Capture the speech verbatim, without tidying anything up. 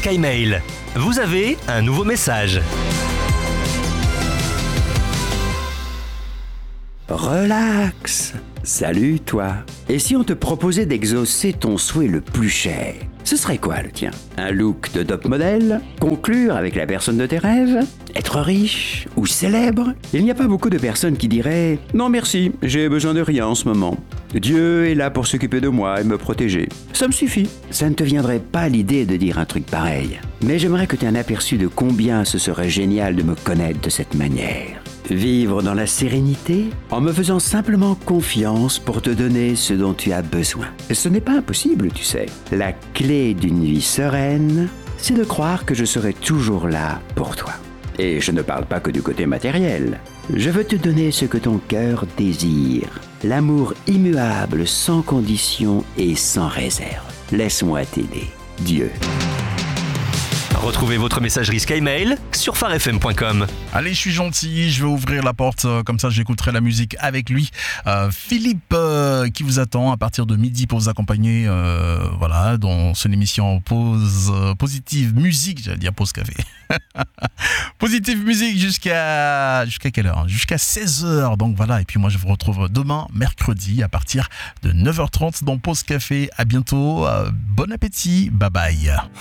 Skymail. Vous avez un nouveau message. Relax. Salut toi. Et si on te proposait d'exaucer ton souhait le plus cher? Ce serait quoi le tien? Un look de top modèle? Conclure avec la personne de tes rêves? Être riche ou célèbre? Il n'y a pas beaucoup de personnes qui diraient « Non merci, j'ai besoin de rien en ce moment. Dieu est là pour s'occuper de moi et me protéger. Ça me suffit. » Ça ne te viendrait pas l'idée de dire un truc pareil. Mais j'aimerais que tu aies un aperçu de combien ce serait génial de me connaître de cette manière. Vivre dans la sérénité en me faisant simplement confiance pour te donner ce dont tu as besoin. Ce n'est pas impossible, tu sais. La clé d'une vie sereine, c'est de croire que je serai toujours là pour toi. Et je ne parle pas que du côté matériel. Je veux te donner ce que ton cœur désire. L'amour immuable, sans condition et sans réserve. Laisse-moi t'aider. Dieu. Retrouvez votre messagerie Skymail sur phare f m point com. Allez, je suis gentil, je vais ouvrir la porte, euh, comme ça j'écouterai la musique avec lui. Euh, Philippe euh, qui vous attend à partir de midi pour vous accompagner euh, voilà, dans son émission Pause euh, Positive Musique, j'allais dire Pause Café. Positive Musique jusqu'à jusqu'à quelle heure? Jusqu'à seize heures, donc voilà. Et puis moi je vous retrouve demain, mercredi, à partir de neuf heures trente dans Pause Café. À bientôt, euh, bon appétit, bye bye.